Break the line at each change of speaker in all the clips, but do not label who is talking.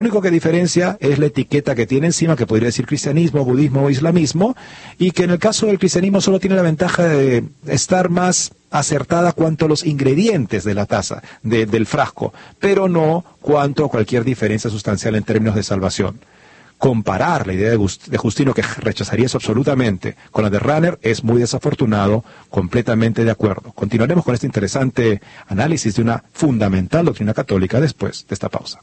Lo único que diferencia es la etiqueta que tiene encima, que podría decir cristianismo, budismo o islamismo, y que en el caso del cristianismo solo tiene la ventaja de estar más acertada cuanto a los ingredientes de la taza, del frasco, pero no cuanto a cualquier diferencia sustancial en términos de salvación. Comparar la idea de Justino, que rechazaría eso absolutamente, con la de Rahner es muy desafortunado, completamente de acuerdo. Continuaremos con este interesante análisis de una fundamental doctrina católica después de esta pausa.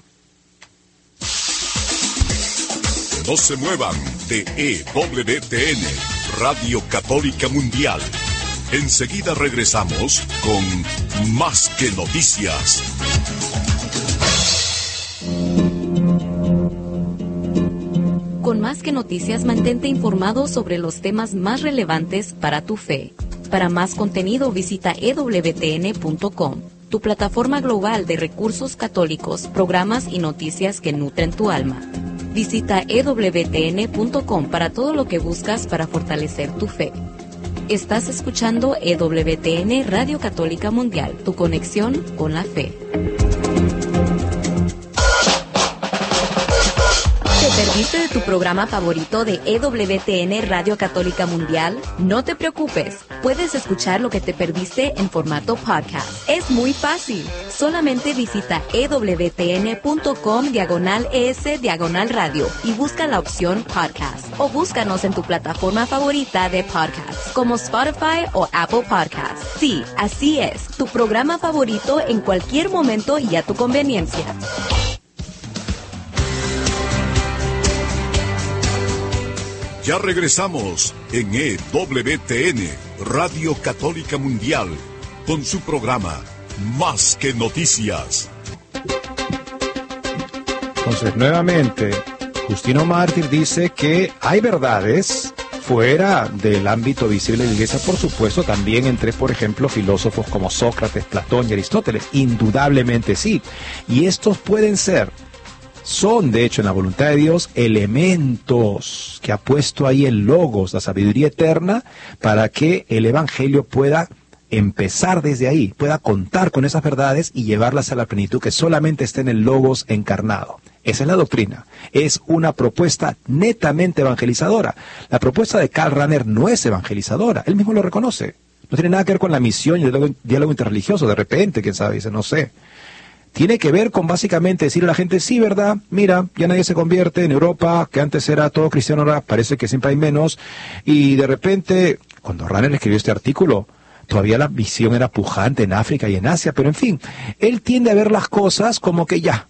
No se muevan de EWTN, Radio Católica Mundial. Enseguida regresamos con Más que Noticias.
Con Más que Noticias, mantente informado sobre los temas más relevantes para tu fe. Para más contenido, visita EWTN.com, tu plataforma global de recursos católicos, programas y noticias que nutren tu alma. Visita EWTN.com para todo lo que buscas para fortalecer tu fe. Estás escuchando EWTN Radio Católica Mundial, tu conexión con la fe. ¿Te perdiste de tu programa favorito de EWTN Radio Católica Mundial? No te preocupes, puedes escuchar lo que te perdiste en formato podcast. Es muy fácil, solamente visita ewtn.com/es/radio y busca la opción podcast, o búscanos en tu plataforma favorita de podcast, como Spotify o Apple Podcasts. Sí, así es, tu programa favorito en cualquier momento y a tu conveniencia.
Ya regresamos en EWTN, Radio Católica Mundial, con su programa Más que Noticias.
Entonces, nuevamente, Justino Mártir dice que hay verdades fuera del ámbito visible de la Iglesia, por supuesto, también entre, por ejemplo, filósofos como Sócrates, Platón y Aristóteles. Indudablemente sí. Y estos son, de hecho, en la voluntad de Dios, elementos que ha puesto ahí el Logos, la sabiduría eterna, para que el Evangelio pueda empezar desde ahí, pueda contar con esas verdades y llevarlas a la plenitud que solamente está en el Logos encarnado. Esa es la doctrina. Es una propuesta netamente evangelizadora. La propuesta de Karl Rahner no es evangelizadora, él mismo lo reconoce. No tiene nada que ver con la misión y el diálogo interreligioso, de repente, quién sabe, dice, no sé. Tiene que ver con básicamente decirle a la gente, sí, ¿verdad? Mira, ya nadie se convierte en Europa, que antes era todo cristiano, ahora parece que siempre hay menos. Y de repente, cuando Rahner escribió este artículo, todavía la visión era pujante en África y en Asia, pero en fin, él tiende a ver las cosas como que ya,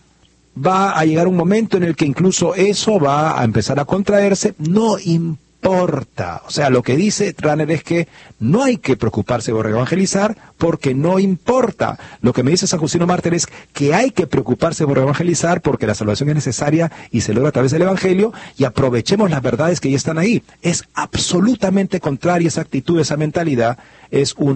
va a llegar un momento en el que incluso eso va a empezar a contraerse, no importa. O sea, lo que dice Rahner es que no hay que preocuparse por evangelizar porque no importa. Lo que me dice San Justino Mártir es que hay que preocuparse por evangelizar porque la salvación es necesaria y se logra a través del Evangelio, y aprovechemos las verdades que ya están ahí. Es absolutamente contraria esa actitud, esa mentalidad. Es un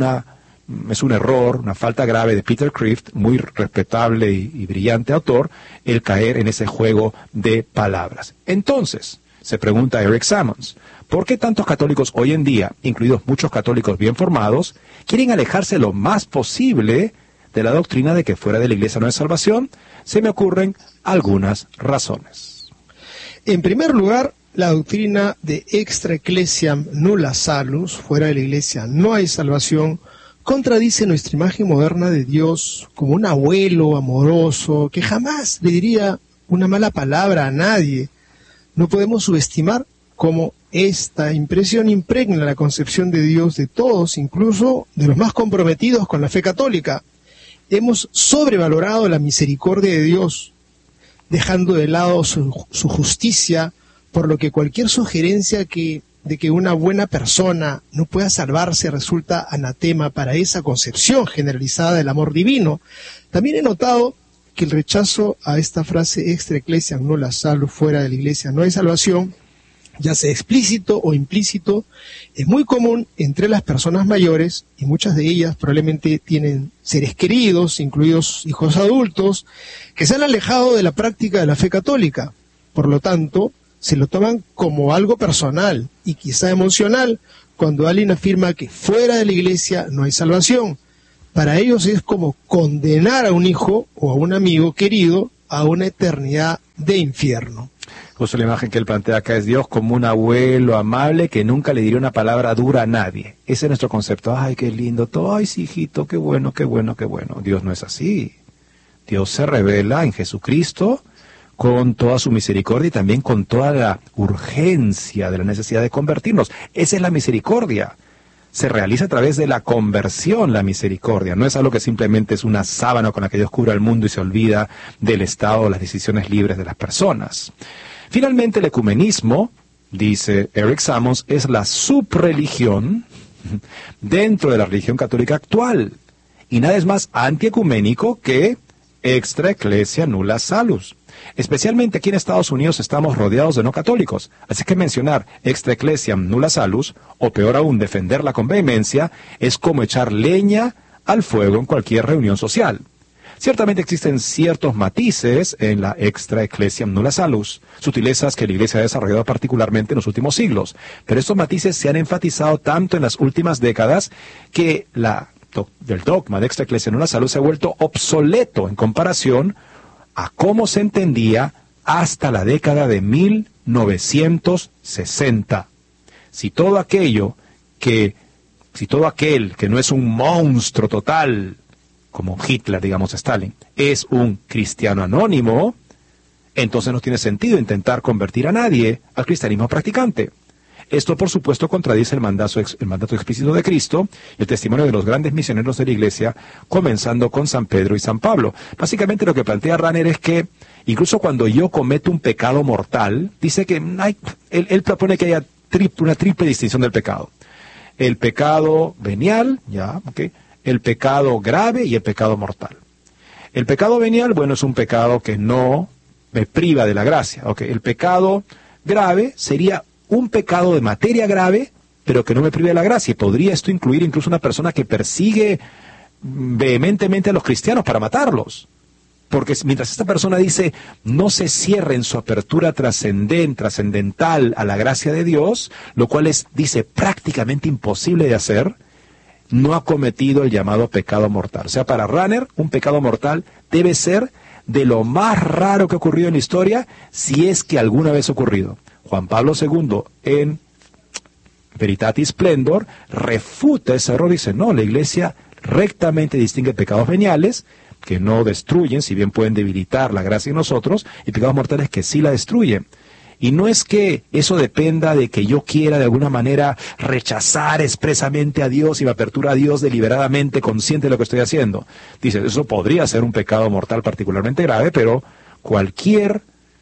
error, una falta grave de Peter Kreeft, muy respetable y brillante autor, el caer en ese juego de palabras. Entonces, se pregunta Eric Sammons, ¿por qué tantos católicos hoy en día, incluidos muchos católicos bien formados, quieren alejarse lo más posible de la doctrina de que fuera de la Iglesia no hay salvación? Se me ocurren algunas razones.
En primer lugar, la doctrina de extra ecclesiam nulla salus, fuera de la Iglesia no hay salvación, contradice nuestra imagen moderna de Dios como un abuelo amoroso que jamás le diría una mala palabra a nadie. No podemos subestimar cómo esta impresión impregna la concepción de Dios de todos, incluso de los más comprometidos con la fe católica. Hemos sobrevalorado la misericordia de Dios, dejando de lado su justicia, por lo que cualquier sugerencia de que una buena persona no pueda salvarse resulta anatema para esa concepción generalizada del amor divino. También he notado que el rechazo a esta frase extra ecclesiam nulla salus, fuera de la Iglesia no hay salvación, ya sea explícito o implícito, es muy común entre las personas mayores, y muchas de ellas probablemente tienen seres queridos, incluidos hijos adultos, que se han alejado de la práctica de la fe católica. Por lo tanto, se lo toman como algo personal y quizá emocional cuando alguien afirma que fuera de la Iglesia no hay salvación. Para ellos es como condenar a un hijo o a un amigo querido a una eternidad de infierno.
Justo la imagen que él plantea acá es Dios como un abuelo amable que nunca le diría una palabra dura a nadie. Ese es nuestro concepto. Ay, qué lindo todo. Ay, sí, hijito, qué bueno, qué bueno, qué bueno. Dios no es así. Dios se revela en Jesucristo con toda su misericordia y también con toda la urgencia de la necesidad de convertirnos. Esa es la misericordia. Se realiza a través de la conversión la misericordia. No es algo que simplemente es una sábana con la que Dios cubre al mundo y se olvida del Estado o las decisiones libres de las personas. Finalmente, el ecumenismo, dice Eric Sammons, es la subreligión dentro de la religión católica actual. Y nada es más antiecuménico que extra ecclesia nulla salus. Especialmente aquí en Estados Unidos estamos rodeados de no católicos, así que mencionar extra ecclesiam nulla salus, o peor aún, defenderla con vehemencia, es como echar leña al fuego en cualquier reunión social. Ciertamente existen ciertos matices en la extra ecclesiam nulla salus, sutilezas que la Iglesia ha desarrollado particularmente en los últimos siglos, pero estos matices se han enfatizado tanto en las últimas décadas que el dogma de extra ecclesiam nulla salus se ha vuelto obsoleto en comparación a cómo se entendía hasta la década de 1960. Si todo aquel que no es un monstruo total, como Hitler, digamos Stalin, es un cristiano anónimo, entonces no tiene sentido intentar convertir a nadie al cristianismo practicante. Esto, por supuesto, contradice el mandato explícito de Cristo y el testimonio de los grandes misioneros de la Iglesia, comenzando con San Pedro y San Pablo. Básicamente lo que plantea Rahner es que, incluso cuando yo cometo un pecado mortal, dice que él propone que haya una triple distinción del pecado. El pecado venial, el pecado grave y el pecado mortal. El pecado venial, bueno, es un pecado que no me priva de la gracia. El pecado grave sería un pecado de materia grave, pero que no me prive de la gracia. Y podría esto incluir incluso una persona que persigue vehementemente a los cristianos para matarlos. Porque mientras esta persona dice, no se cierre en su apertura trascendental a la gracia de Dios, lo cual es, dice, prácticamente imposible de hacer, no ha cometido el llamado pecado mortal. O sea, para Rahner, un pecado mortal debe ser de lo más raro que ha ocurrido en la historia, si es que alguna vez ha ocurrido. Juan Pablo II, en Veritatis Splendor, refuta ese error y dice, no, la Iglesia rectamente distingue pecados veniales, que no destruyen, si bien pueden debilitar la gracia en nosotros, y pecados mortales que sí la destruyen. Y no es que eso dependa de que yo quiera de alguna manera rechazar expresamente a Dios y me apertura a Dios deliberadamente, consciente de lo que estoy haciendo. Dice, eso podría ser un pecado mortal particularmente grave, pero cualquier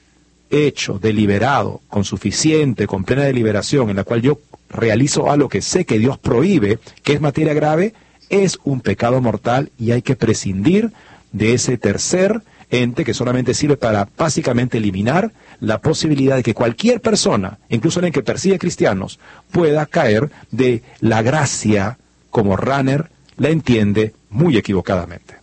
hecho deliberado, con plena deliberación, en la cual yo realizo algo que sé que Dios prohíbe, que es materia grave, es un pecado mortal y hay que prescindir de ese tercer ente que solamente sirve para básicamente eliminar la posibilidad de que cualquier persona, incluso en el que persigue cristianos, pueda caer de la gracia como Rahner la entiende muy equivocadamente.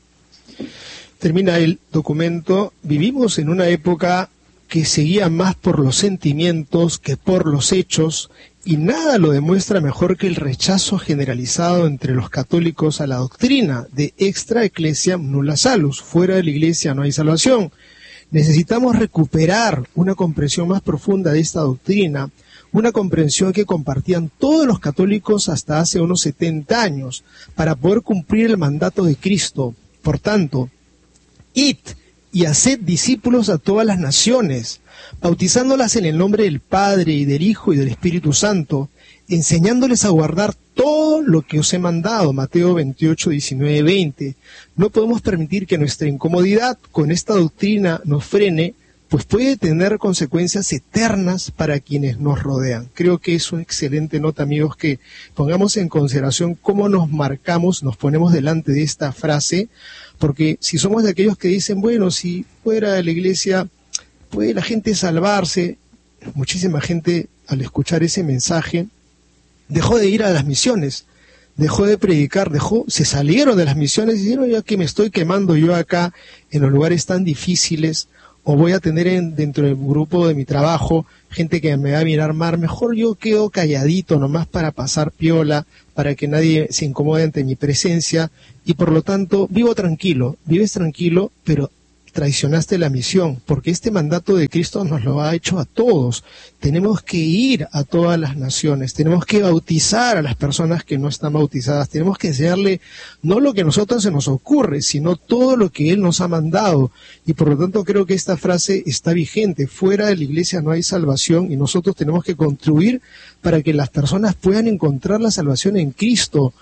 Termina el documento. Vivimos en una época que se guía más por los sentimientos que por los hechos, y nada lo demuestra mejor que el rechazo generalizado entre los católicos a la doctrina de extra ecclesiam nulla salus, fuera de la Iglesia no hay salvación. Necesitamos recuperar una comprensión más profunda de esta doctrina, una comprensión que compartían todos los católicos hasta hace unos 70 años, para poder cumplir el mandato de Cristo. Por tanto, id y haced discípulos a todas las naciones, bautizándolas en el nombre del Padre y del Hijo y del Espíritu Santo, enseñándoles a guardar todo lo que os he mandado. Mateo 28, 19, 20. No podemos permitir que nuestra incomodidad con esta doctrina nos frene, pues puede tener consecuencias eternas para quienes nos rodean. Creo que es una excelente nota, amigos, que pongamos en consideración cómo nos marcamos, nos ponemos delante de esta frase, porque si somos de aquellos que dicen, bueno, si fuera de la Iglesia puede la gente salvarse, muchísima gente al escuchar ese mensaje dejó de ir a las misiones, dejó de predicar, se salieron de las misiones y dijeron, ya que me estoy quemando yo acá en los lugares tan difíciles, o voy a tener dentro del grupo de mi trabajo gente que me va a mirar mal, mejor yo quedo calladito nomás para pasar piola, para que nadie se incomode ante mi presencia, y por lo tanto vivo tranquilo. Vives tranquilo, pero traicionaste la misión, porque este mandato de Cristo nos lo ha hecho a todos. Tenemos que ir a todas las naciones, tenemos que bautizar a las personas que no están bautizadas, tenemos que enseñarle no lo que a nosotros se nos ocurre, sino todo lo que Él nos ha mandado. Y por lo tanto creo que esta frase está vigente: fuera de la iglesia no hay salvación, y nosotros tenemos que contribuir para que las personas puedan encontrar la salvación en Cristo.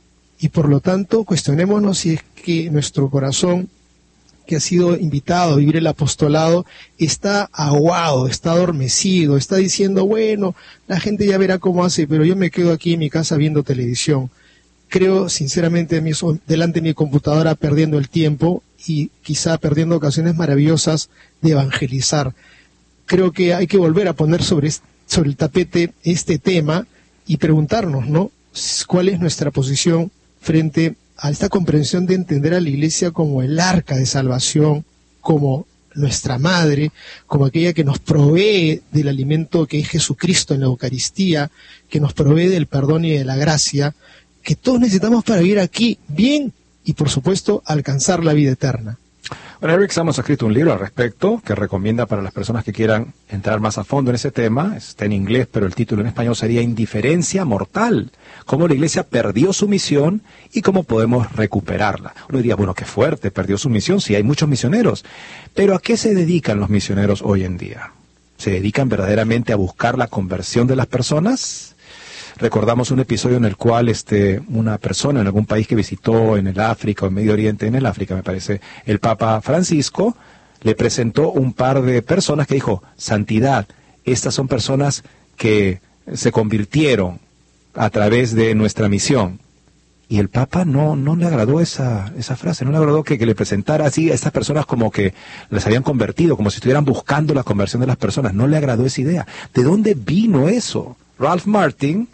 Y por lo tanto cuestionémonos si es que nuestro corazón, que ha sido invitado a vivir el apostolado, está aguado, está adormecido, está diciendo, bueno, la gente ya verá cómo hace, pero yo me quedo aquí en mi casa viendo televisión. Creo sinceramente delante de mi computadora perdiendo el tiempo y quizá perdiendo ocasiones maravillosas de evangelizar. Creo que hay que volver a poner sobre el tapete este tema y preguntarnos, ¿no?, ¿cuál es nuestra posición frente a esta comprensión de entender a la iglesia como el arca de salvación, como nuestra madre, como aquella que nos provee del alimento que es Jesucristo en la Eucaristía, que nos provee del perdón y de la gracia, que todos necesitamos para vivir aquí bien y, por supuesto, alcanzar la vida eterna?
Bueno, Eric Samos ha escrito un libro al respecto que recomienda para las personas que quieran entrar más a fondo en ese tema. Está en inglés, pero el título en español sería Indiferencia Mortal: cómo la iglesia perdió su misión y cómo podemos recuperarla. Uno diría, bueno, qué fuerte, perdió su misión, sí, hay muchos misioneros. Pero ¿a qué se dedican los misioneros hoy en día? ¿Se dedican verdaderamente a buscar la conversión de las personas? Recordamos un episodio en el cual una persona en algún país que visitó en el África o en Medio Oriente, en el África me parece, el Papa Francisco le presentó un par de personas que dijo, santidad, estas son personas que se convirtieron a través de nuestra misión. Y el Papa no le agradó esa frase, no le agradó que le presentara así a estas personas como que les habían convertido, como si estuvieran buscando la conversión de las personas. No le agradó esa idea. ¿De dónde vino eso? Ralph Martin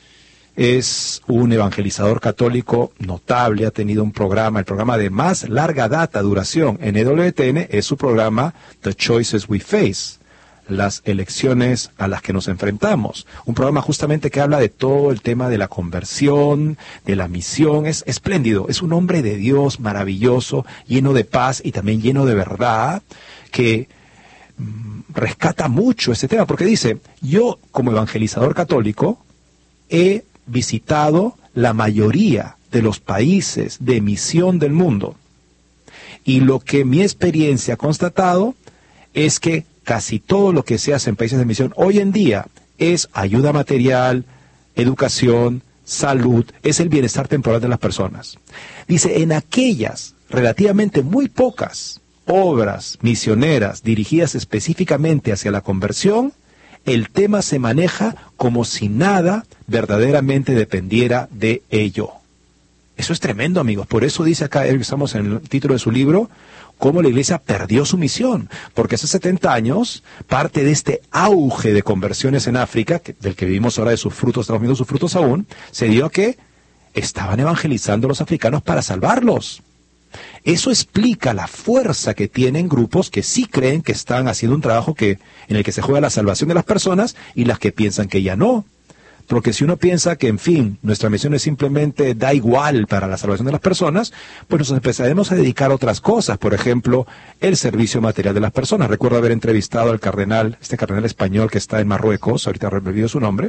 es un evangelizador católico notable, ha tenido un programa, el programa de más larga duración en EWTN es su programa The Choices We Face, las elecciones a las que nos enfrentamos. Un programa justamente que habla de todo el tema de la conversión, de la misión. Es espléndido, es un hombre de Dios maravilloso, lleno de paz y también lleno de verdad, que rescata mucho este tema, porque dice, yo como evangelizador católico he visitado la mayoría de los países de misión del mundo. Y lo que mi experiencia ha constatado es que casi todo lo que se hace en países de misión hoy en día es ayuda material, educación, salud, es el bienestar temporal de las personas. Dice, en aquellas relativamente muy pocas obras misioneras dirigidas específicamente hacia la conversión, el tema se maneja como si nada verdaderamente dependiera de ello. Eso es tremendo, amigos. Por eso dice acá, estamos en el título de su libro, cómo la iglesia perdió su misión. Porque hace 70 años, parte de este auge de conversiones en África, del que vivimos ahora de sus frutos, estamos viendo sus frutos aún, se dio a que estaban evangelizando a los africanos para salvarlos. Eso explica la fuerza que tienen grupos que sí creen que están haciendo un trabajo en el que se juega la salvación de las personas y las que piensan que ya no. Porque si uno piensa que, en fin, nuestra misión es simplemente da igual para la salvación de las personas, pues nos empezaremos a dedicar a otras cosas. Por ejemplo, el servicio material de las personas. Recuerdo haber entrevistado al cardenal, cardenal español que está en Marruecos, ahorita he olvidado su nombre.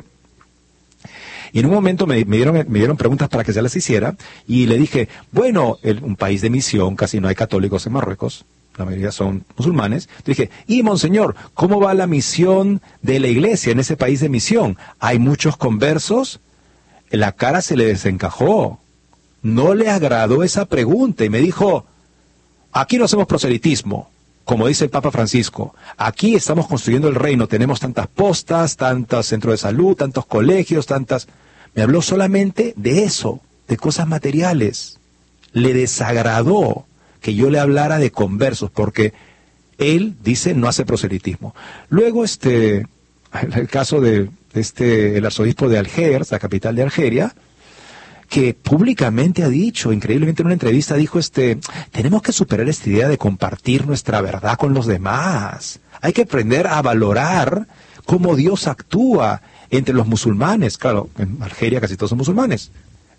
Y en un momento me dieron preguntas para que se las hiciera, y le dije, bueno, un país de misión, casi no hay católicos en Marruecos, la mayoría son musulmanes. Dije, y monseñor, ¿cómo va la misión de la iglesia en ese país de misión? ¿Hay muchos conversos? La cara se le desencajó, no le agradó esa pregunta, y me dijo, aquí no hacemos proselitismo, como dice el Papa Francisco, aquí estamos construyendo el reino, tenemos tantas postas, tantos centros de salud, tantos colegios, Me habló solamente de eso, de cosas materiales. Le desagradó que yo le hablara de conversos, porque él, dice, no hace proselitismo. Luego, el caso de el arzobispo de Algers, la capital de Algeria, que públicamente ha dicho, increíblemente en una entrevista, dijo, tenemos que superar esta idea de compartir nuestra verdad con los demás. Hay que aprender a valorar cómo Dios actúa entre los musulmanes. Claro, en Algeria casi todos son musulmanes.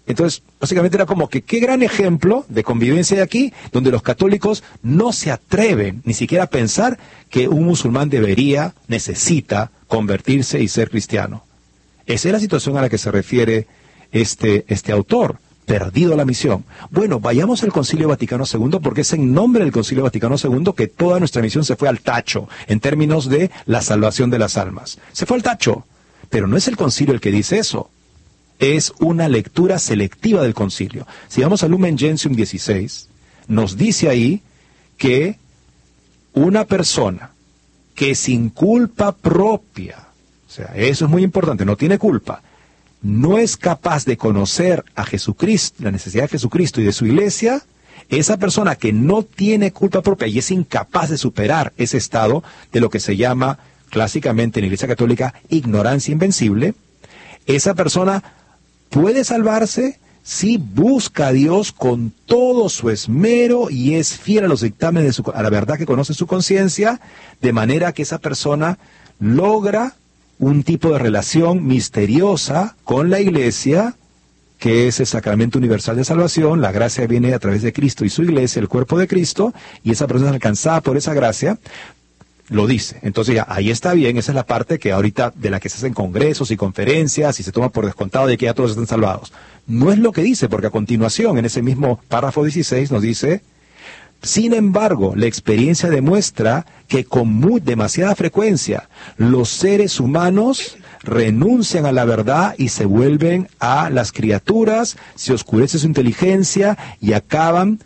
Entonces, básicamente era como que qué gran ejemplo de convivencia hay aquí, donde los católicos no se atreven ni siquiera a pensar que un musulmán necesita convertirse y ser cristiano. Esa es la situación a la que se refiere este autor, perdido la misión. Bueno, vayamos al Concilio Vaticano II, porque es en nombre del Concilio Vaticano II que toda nuestra misión se fue al tacho, en términos de la salvación de las almas. Se fue al tacho, pero no es el concilio el que dice eso. Es una lectura selectiva del concilio. Si vamos al Lumen Gentium 16, nos dice ahí que una persona que sin culpa propia, o sea, eso es muy importante, no tiene culpa, no es capaz de conocer a Jesucristo, la necesidad de Jesucristo y de su iglesia, esa persona que no tiene culpa propia y es incapaz de superar ese estado de lo que se llama clásicamente en la Iglesia Católica ignorancia invencible, esa persona puede salvarse si busca a Dios con todo su esmero y es fiel a los dictámenes a la verdad que conoce su conciencia, de manera que esa persona logra un tipo de relación misteriosa con la Iglesia, que es el sacramento universal de salvación. La gracia viene a través de Cristo y su Iglesia, el cuerpo de Cristo, y esa persona es alcanzada por esa gracia. Lo dice. Entonces ya, ahí está bien, esa es la parte que ahorita de la que se hacen congresos y conferencias y se toma por descontado de que ya todos están salvados. No es lo que dice, porque a continuación, en ese mismo párrafo 16, nos dice: sin embargo, la experiencia demuestra que con demasiada frecuencia los seres humanos renuncian a la verdad y se vuelven a las criaturas, se oscurece su inteligencia y acaban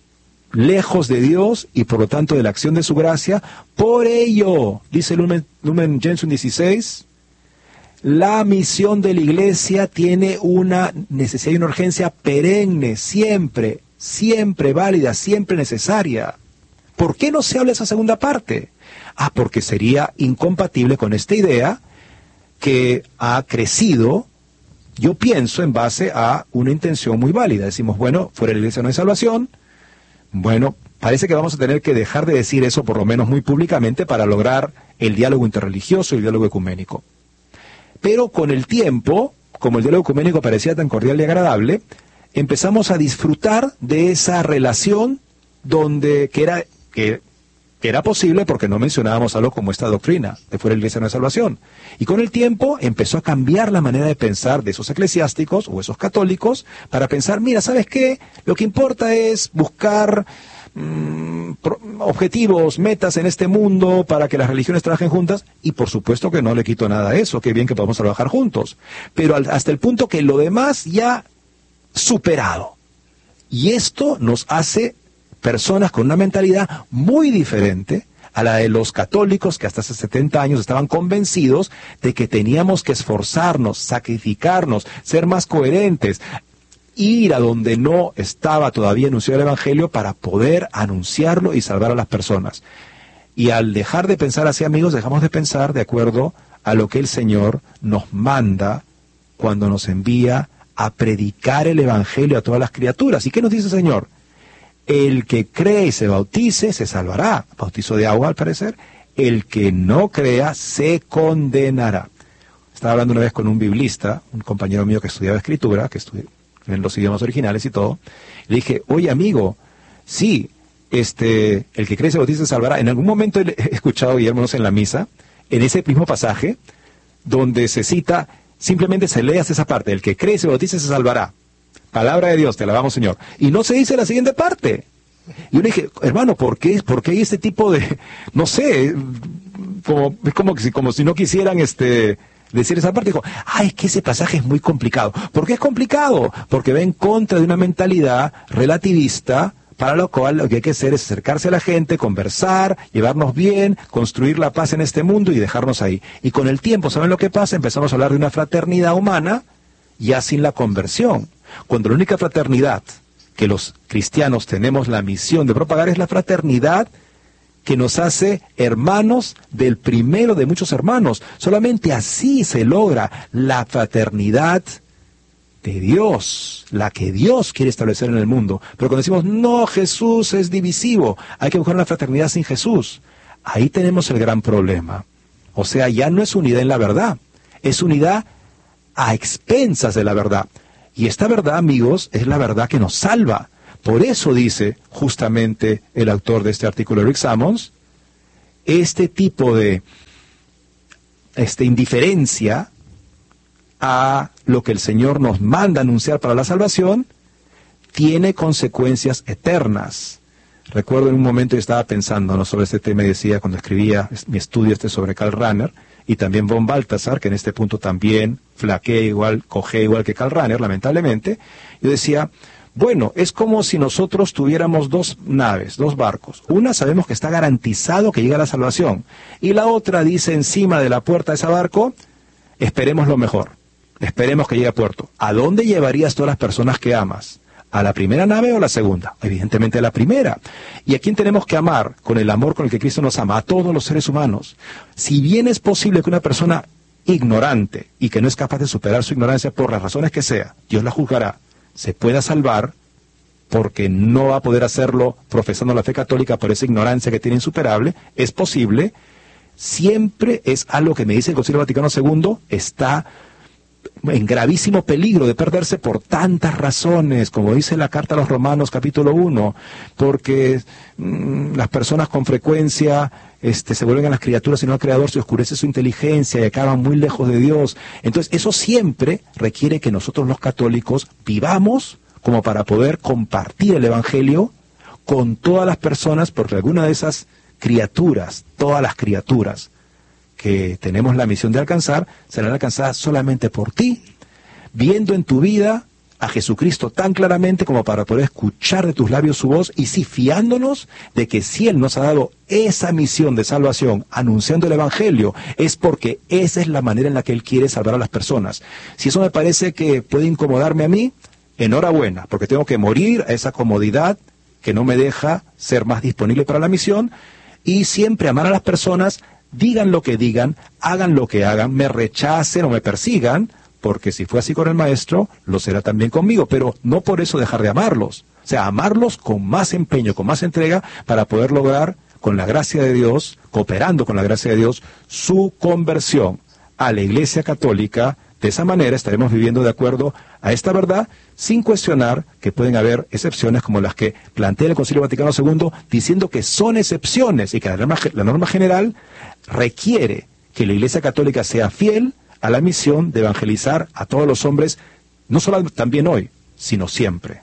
lejos de Dios y por lo tanto de la acción de su gracia. Por ello, dice Lumen Gentium 16, la misión de la Iglesia tiene una necesidad y una urgencia perenne, siempre válida, siempre necesaria. ¿Por qué no se habla de esa segunda parte? Porque sería incompatible con esta idea que ha crecido, yo pienso, en base a una intención muy válida. Decimos, bueno, fuera de la Iglesia no hay salvación. Bueno, parece que vamos a tener que dejar de decir eso, por lo menos muy públicamente, para lograr el diálogo interreligioso y el diálogo ecuménico. Pero con el tiempo, como el diálogo ecuménico parecía tan cordial y agradable, empezamos a disfrutar de esa relación que era posible porque no mencionábamos algo como esta doctrina de fuera de la Iglesia no hay salvación. Y con el tiempo empezó a cambiar la manera de pensar de esos eclesiásticos o esos católicos para pensar, mira, ¿sabes qué? Lo que importa es buscar objetivos, metas en este mundo para que las religiones trabajen juntas, y por supuesto que no le quito nada a eso, qué bien que podamos trabajar juntos, pero hasta el punto que lo demás ya superado. Y esto nos hace personas con una mentalidad muy diferente a la de los católicos que hasta hace 70 años estaban convencidos de que teníamos que esforzarnos, sacrificarnos, ser más coherentes, ir a donde no estaba todavía anunciado el Evangelio para poder anunciarlo y salvar a las personas. Y al dejar de pensar así, amigos, dejamos de pensar de acuerdo a lo que el Señor nos manda cuando nos envía a predicar el Evangelio a todas las criaturas. ¿Y qué nos dice el Señor? El que cree y se bautice se salvará. Bautizo de agua, al parecer. El que no crea se condenará. Estaba hablando una vez con un biblista, un compañero mío que estudiaba escritura, que estudia en los idiomas originales y todo. Le dije, oye amigo, sí, el que cree y se bautice se salvará. En algún momento he escuchado, Guillermo, en la misa, en ese mismo pasaje, donde se cita, simplemente se lee hasta esa parte, el que cree y se bautice se salvará. Palabra de Dios, te alabamos, Señor. Y no se dice la siguiente parte. Y yo le dije, hermano, ¿por qué hay este tipo de, no sé, es como si no quisieran decir esa parte? Dijo, es que ese pasaje es muy complicado. ¿Por qué es complicado? Porque va en contra de una mentalidad relativista, para lo cual lo que hay que hacer es acercarse a la gente, conversar, llevarnos bien, construir la paz en este mundo y dejarnos ahí. Y con el tiempo, ¿saben lo que pasa? Empezamos a hablar de una fraternidad humana ya sin la conversión. Cuando la única fraternidad que los cristianos tenemos la misión de propagar es la fraternidad que nos hace hermanos del primero de muchos hermanos. Solamente así se logra la fraternidad de Dios, la que Dios quiere establecer en el mundo. Pero cuando decimos, no, Jesús es divisivo, hay que buscar una fraternidad sin Jesús, ahí tenemos el gran problema. O sea, ya no es unidad en la verdad, es unidad a expensas de la verdad. Y esta verdad, amigos, es la verdad que nos salva. Por eso dice justamente el autor de este artículo, Rick Sammons, este tipo de indiferencia a lo que el Señor nos manda anunciar para la salvación, tiene consecuencias eternas. Recuerdo en un momento yo estaba pensando sobre este tema y decía, cuando escribía mi estudio sobre Karl Rahner, y también von Balthasar, que en este punto también cojea igual que Karl Rahner, lamentablemente, yo decía, bueno, es como si nosotros tuviéramos dos naves, dos barcos. Una sabemos que está garantizado que llega la salvación, y la otra dice encima de la puerta de ese barco, esperemos lo mejor, esperemos que llegue a puerto. ¿A dónde llevarías todas las personas que amas? ¿A la primera nave o a la segunda? Evidentemente a la primera. ¿Y a quién tenemos que amar con el amor con el que Cristo nos ama? A todos los seres humanos. Si bien es posible que una persona ignorante y que no es capaz de superar su ignorancia por las razones que sea, Dios la juzgará, se pueda salvar porque no va a poder hacerlo profesando la fe católica por esa ignorancia que tiene insuperable, es posible, siempre es algo que me dice el Concilio Vaticano II, está en gravísimo peligro de perderse por tantas razones, como dice la carta a los Romanos capítulo 1, porque las personas con frecuencia se vuelven a las criaturas y no al Creador, se oscurece su inteligencia y acaban muy lejos de Dios. Entonces eso siempre requiere que nosotros los católicos vivamos como para poder compartir el Evangelio con todas las personas, porque alguna de esas criaturas, todas las criaturas que tenemos la misión de alcanzar, serán alcanzadas solamente por ti, viendo en tu vida a Jesucristo tan claramente como para poder escuchar de tus labios su voz, y sí, fiándonos de que si Él nos ha dado esa misión de salvación, anunciando el Evangelio, es porque esa es la manera en la que Él quiere salvar a las personas. Si eso me parece que puede incomodarme a mí, enhorabuena, porque tengo que morir a esa comodidad que no me deja ser más disponible para la misión, y siempre amar a las personas, digan lo que digan, hagan lo que hagan, me rechacen o me persigan, porque si fue así con el Maestro, lo será también conmigo, pero no por eso dejar de amarlos. O sea, amarlos con más empeño, con más entrega, para poder lograr, con la gracia de Dios, cooperando con la gracia de Dios, su conversión a la Iglesia Católica. De esa manera estaremos viviendo de acuerdo a esta verdad, sin cuestionar que pueden haber excepciones como las que plantea el Concilio Vaticano II, diciendo que son excepciones y que la norma general requiere que la Iglesia Católica sea fiel a la misión de evangelizar a todos los hombres, no solo también hoy, sino siempre.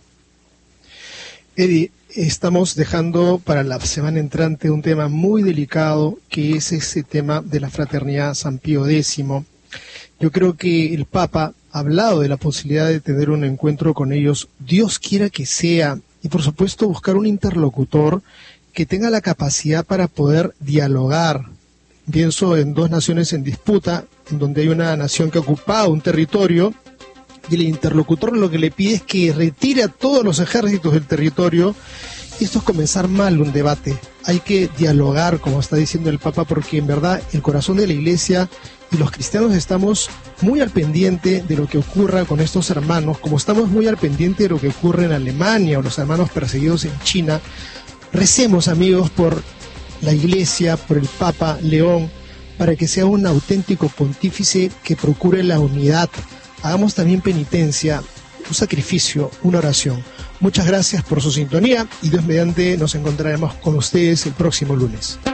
Eddie, estamos dejando para la semana entrante un tema muy delicado, que es ese tema de la fraternidad San Pío X. Yo creo que el Papa ha hablado de la posibilidad de tener un encuentro con ellos, Dios quiera que sea, y por supuesto buscar un interlocutor que tenga la capacidad para poder dialogar. Pienso en dos naciones en disputa, en donde hay una nación que ha ocupado un territorio, y el interlocutor lo que le pide es que retire a todos los ejércitos del territorio. Esto es comenzar mal un debate. Hay que dialogar, como está diciendo el Papa, porque en verdad el corazón de la Iglesia y los cristianos estamos muy al pendiente de lo que ocurra con estos hermanos, como estamos muy al pendiente de lo que ocurre en Alemania o los hermanos perseguidos en China. Recemos, amigos, por la Iglesia, por el Papa León, para que sea un auténtico pontífice que procure la unidad. Hagamos también penitencia, un sacrificio, una oración. Muchas gracias por su sintonía y Dios mediante nos encontraremos con ustedes el próximo lunes.